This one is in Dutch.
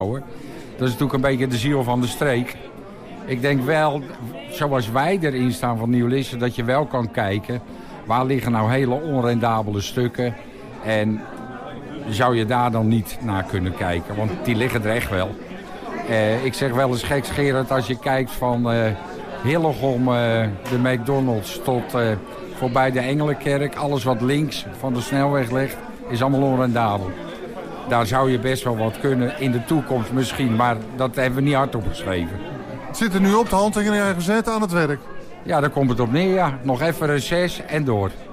Dat is natuurlijk een beetje de ziel van de streek. Ik denk wel, zoals wij erin staan van Nieuw-Lisse, dat je wel kan kijken, waar liggen nou hele onrendabele stukken en zou je daar dan niet naar kunnen kijken, want die liggen er echt wel. Ik zeg wel eens gekscherend, als je kijkt van Hillegom, de McDonald's tot voorbij de Engelenkerk, alles wat links van de snelweg ligt, is allemaal onrendabel. Daar zou je best wel wat kunnen in de toekomst misschien, maar dat hebben we niet hardop geschreven. Het zit er nu op, de handtekeningen gezet aan het werk. Ja, daar komt het op neer, ja. Nog even reces en door.